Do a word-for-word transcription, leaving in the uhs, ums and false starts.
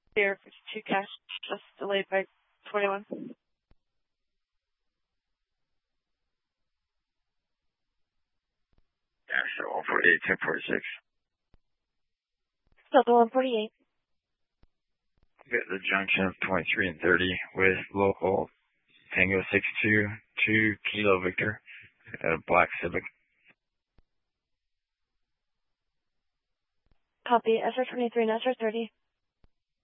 Air fifty-two cash, just delayed by twenty-one. Dash one forty-eight, ten forty-six. Delta one forty-eight. Get the junction of twenty-three and thirty with local Tango six two two Kilo Victor at a black Civic. Copy, S R twenty-three and S R thirty.